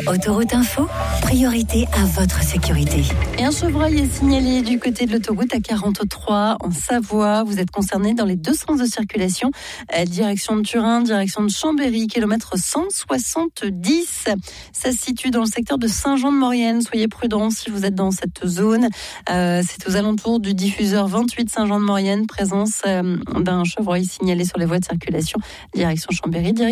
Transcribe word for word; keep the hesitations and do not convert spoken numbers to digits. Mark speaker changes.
Speaker 1: Autoroute Info, priorité à votre sécurité.
Speaker 2: Et un chevreuil est signalé du côté de l'autoroute A quarante-trois en Savoie. Vous êtes concerné dans les deux sens de circulation, euh, direction de Turin, direction de Chambéry, kilomètre cent soixante-dix. Ça se situe dans le secteur de Saint-Jean-de-Maurienne. Soyez prudents si vous êtes dans cette zone. Euh, c'est aux alentours du diffuseur vingt-huit Saint-Jean-de-Maurienne. Présence euh, d'un chevreuil signalé sur les voies de circulation, direction Chambéry, direction